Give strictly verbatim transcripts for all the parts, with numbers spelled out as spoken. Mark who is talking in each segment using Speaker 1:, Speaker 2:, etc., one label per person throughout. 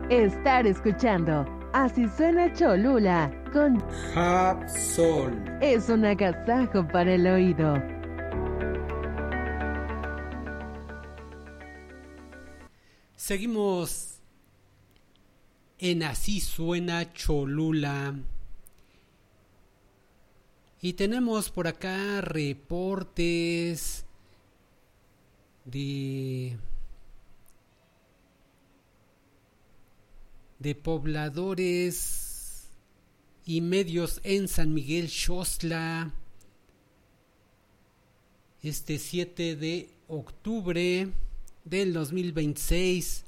Speaker 1: Estar escuchando Así Suena Cholula con
Speaker 2: Hapsol.
Speaker 1: Es un agasajo para el oído.
Speaker 3: Seguimos en Así Suena Cholula. Y tenemos por acá reportes de, de pobladores y medios en San Miguel Xostla. Este siete de octubre del dos mil veintiséis.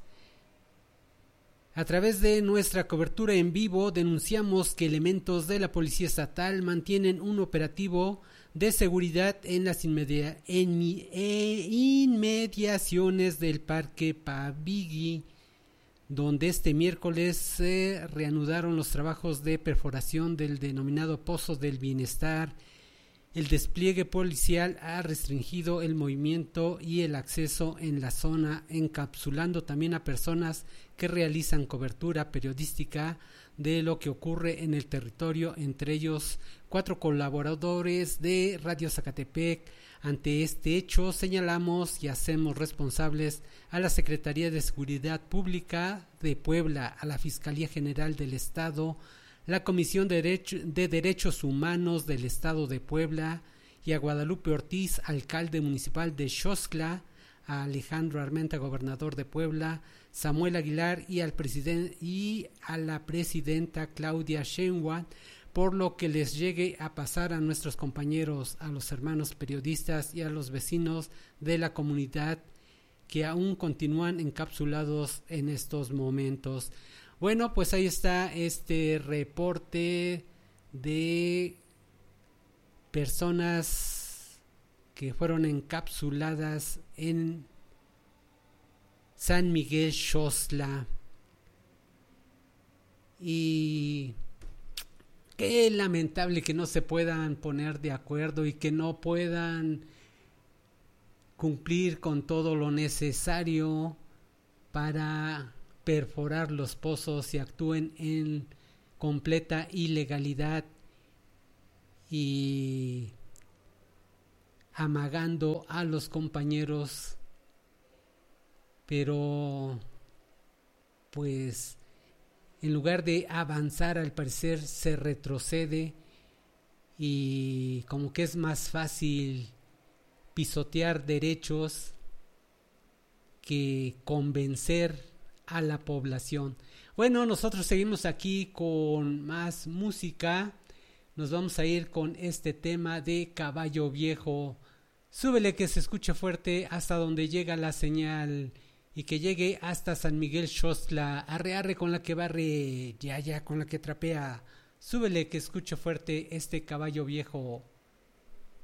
Speaker 3: A través de nuestra cobertura en vivo denunciamos que elementos de la Policía Estatal mantienen un operativo de seguridad en las inmedia- en mi- e inmediaciones del Parque Pavigui, donde este miércoles se reanudaron los trabajos de perforación del denominado Pozo del Bienestar. El despliegue policial ha restringido el movimiento y el acceso en la zona, encapsulando también a personas que realizan cobertura periodística de lo que ocurre en el territorio, entre ellos cuatro colaboradores de Radio Zacatepec. Ante este hecho señalamos y hacemos responsables a la Secretaría de Seguridad Pública de Puebla, a la Fiscalía General del Estado, la Comisión de, Derecho, de Derechos Humanos del Estado de Puebla y a Guadalupe Ortiz, alcalde municipal de Xostla, a Alejandro Armenta, gobernador de Puebla, Samuel Aguilar y al presidente y a la presidenta Claudia Sheinbaum, por lo que les llegue a pasar a nuestros compañeros, a los hermanos periodistas y a los vecinos de la comunidad que aún continúan encapsulados en estos momentos. Bueno, pues ahí está este reporte de personas que fueron encapsuladas en San Miguel Xostla. Y qué lamentable que no se puedan poner de acuerdo y que no puedan cumplir con todo lo necesario para perforar los pozos y actúen en completa ilegalidad y amagando a los compañeros, pero pues en lugar de avanzar, al parecer se retrocede y como que es más fácil pisotear derechos que convencer a la población. Bueno, nosotros seguimos aquí con más música. Nos vamos a ir con este tema de Caballo Viejo. Súbele que se escuche fuerte hasta donde llega la señal y que llegue hasta San Miguel Xostla. Arre arre con la que barre, ya ya con la que trapea. Súbele que escuche fuerte este Caballo Viejo.